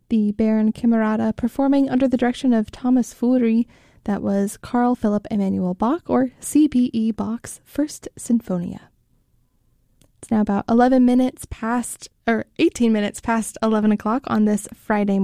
the Baron Camerata performing under the direction of Thomas Fury. That was Carl Philipp Emanuel Bach, or C.B.E. Bach's First Sinfonia. It's now about 18 minutes past 11 o'clock on this Friday morning.